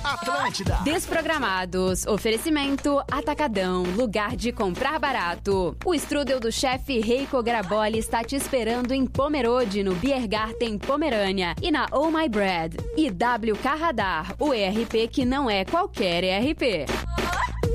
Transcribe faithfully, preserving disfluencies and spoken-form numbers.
Atlântida. Desprogramados. Oferecimento Atacadão. Lugar de comprar barato. O strudel do chefe Reiko Graboli está te esperando em Pomerode, no Biergarten Pomerânia. E na Oh My Bread. E W K Radar. O E R P que não é qualquer E R P.